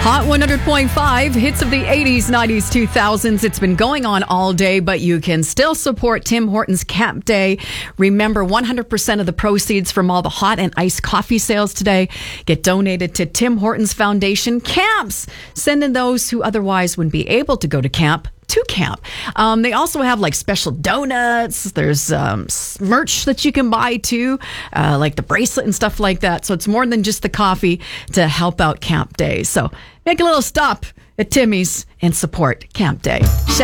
Hot 100.5, hits of the 80s, 90s, 2000s. It's been going on all day, but you can still support Tim Hortons Camp Day. Remember, 100% of the proceeds from all the hot and iced coffee sales today get donated to Tim Hortons Foundation Camps, sending those who otherwise wouldn't be able to go to camp. They also have like special donuts. There's merch that you can buy too, like the bracelet and stuff like that. So it's more than just the coffee to help out Camp Day. So make a little stop at Timmy's and support Camp Day.